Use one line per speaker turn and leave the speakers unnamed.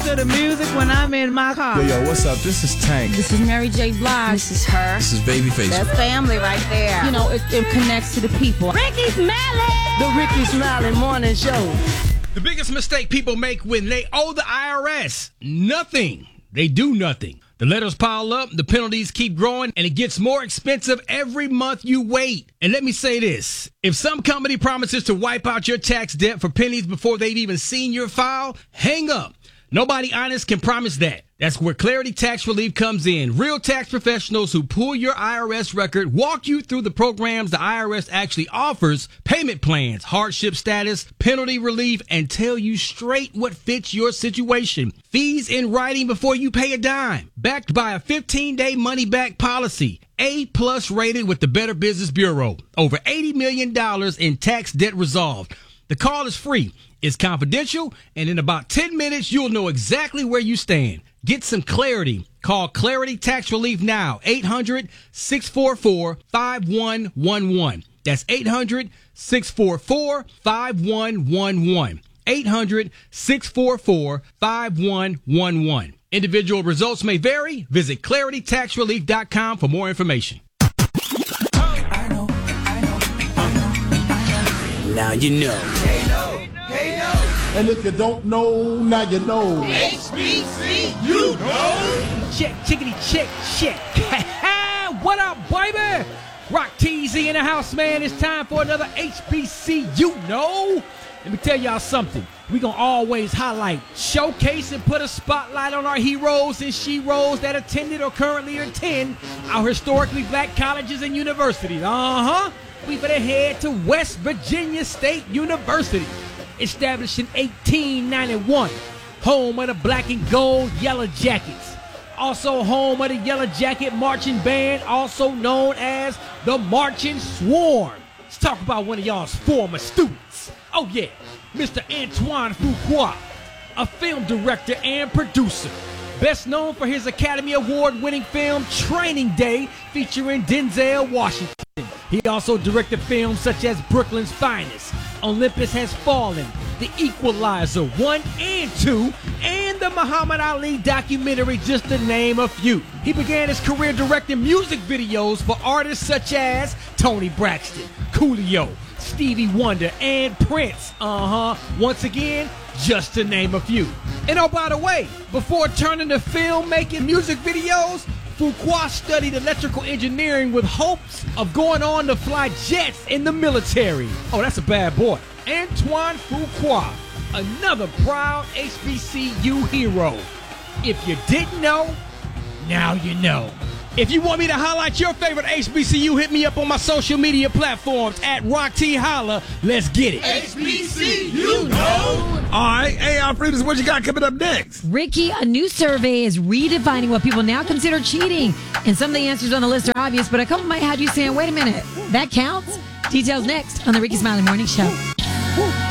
to the music when I'm in my car.
Yo, what's up? This is Tank.
This is Mary J. Blige.
This is her.
This is Babyface.
That's family right there.
You know, it connects to the people.
Ricky Smiley.
The Ricky Smiley Morning Show.
The biggest mistake people make when they owe the IRS, nothing. They do nothing. The letters pile up, the penalties keep growing, and it gets more expensive every month you wait. And let me say this. If some company promises to wipe out your tax debt for pennies before they've even seen your file, hang up. Nobody honest can promise that. That's where Clarity Tax Relief comes in. Real tax professionals who pull your IRS record, walk you through the programs the IRS actually offers, payment plans, hardship status, penalty relief, and tell you straight what fits your situation. Fees in writing before you pay a dime. Backed by a 15-day money-back policy. A+ rated with the Better Business Bureau. Over $80 million in tax debt resolved. The call is free. It's confidential, and in about 10 minutes, you'll know exactly where you stand. Get some clarity. Call Clarity Tax Relief now. 800-644-5111. That's 800-644-5111. 800-644-5111. Individual results may vary. Visit claritytaxrelief.com for more information.
Now you know.
And if you don't know, now you know.
HBC, you know. Check, chickity, check. What up, baby? Rock TZ in the house, man. It's time for another HBC, you know. Let me tell y'all something. We gonna always highlight, showcase, and put a spotlight on our heroes and sheroes that attended or currently attend our historically black colleges and universities. We better head to West Virginia State University. Established in 1891, home of the black and gold Yellow Jackets. Also home of the Yellow Jacket Marching Band, also known as the Marching Swarm. Let's talk about one of y'all's former students. Oh yeah, Mr. Antoine Fuqua, a film director and producer. Best known for his Academy Award-winning film Training Day, featuring Denzel Washington. He also directed films such as Brooklyn's Finest, Olympus Has Fallen, The Equalizer 1 and 2, and the Muhammad Ali documentary, just to name a few. He began his career directing music videos for artists such as Toni Braxton, Coolio, Stevie Wonder, and Prince. Once again, just to name a few. And oh, by the way, before turning to film making music videos, Fuqua studied electrical engineering with hopes of going on to fly jets in the military. Oh, that's a bad boy. Antoine Fuqua, another proud HBCU hero. If you didn't know, now you know. If you want me to highlight your favorite HBCU, hit me up on my social media platforms at Rock T Holla. Let's get it.
HBC, you know.
All right. Hey, Alfredus, what you got coming up next?
Ricky, a new survey is redefining what people now consider cheating. And some of the answers on the list are obvious, but a couple might have you saying, wait a minute, that counts? Details next on the Ricky Smiley Morning Show.